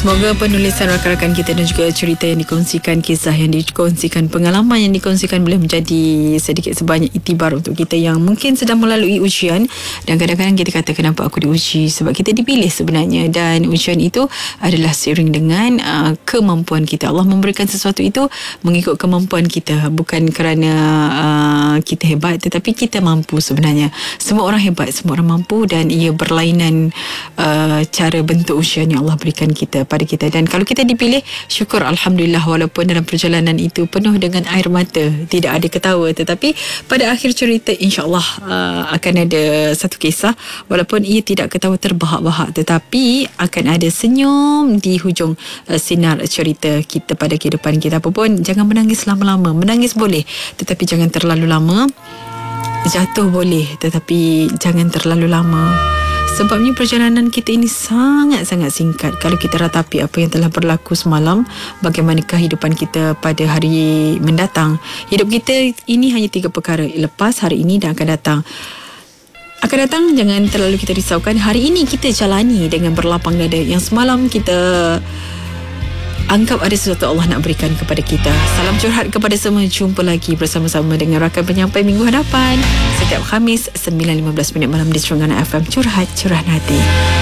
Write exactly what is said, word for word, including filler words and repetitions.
Semoga penulisan rakan-rakan kita dan juga cerita yang dikongsikan, kisah yang dikongsikan, pengalaman yang dikongsikan boleh menjadi sedikit sebanyak iktibar untuk kita yang mungkin sedang melalui ujian. Dan kadang-kadang kita kata, kenapa aku diuji? Sebab kita dipilih sebenarnya, dan ujian itu adalah seiring dengan uh, kemampuan kita. Allah memberikan sesuatu itu mengikut kemampuan kita, bukan kerana uh, kita hebat, tetapi kita mampu sebenarnya. Semua orang hebat, semua orang mampu, dan ia berlainan uh, cara bentuk ujian yang Allah berikan kita pada kita. Dan kalau kita dipilih, syukur alhamdulillah, walaupun dalam perjalanan itu penuh dengan air mata, tidak ada ketawa, tetapi pada akhir cerita insya-Allah uh, akan ada satu kisah, walaupun ia tidak ketawa terbahak-bahak, tetapi akan ada senyum di hujung uh, sinar cerita kita pada kehidupan kita. Apa pun, jangan menangis lama-lama. Menangis boleh, tetapi jangan terlalu lama. Jatuh boleh, tetapi jangan terlalu lama. Sebabnya perjalanan kita ini sangat-sangat singkat. Kalau kita ratapi apa yang telah berlaku semalam, bagaimanakah kehidupan kita pada hari mendatang? Hidup kita ini hanya tiga perkara: lepas, hari ini dan akan datang. Akan datang jangan terlalu kita risaukan. Hari ini kita jalani dengan berlapang dada. Yang semalam kita anggap ada sesuatu Allah nak berikan kepada kita. Salam curhat kepada semua. Jumpa lagi bersama-sama dengan rakan penyampai minggu hadapan, setiap Khamis sembilan lima belas minit malam di Terengganu F M. Curhat Curahan Hati.